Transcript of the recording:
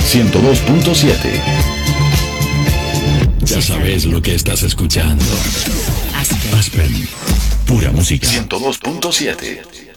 102.7. Ya sabes lo que estás escuchando. Aspen. Pura música. 102.7.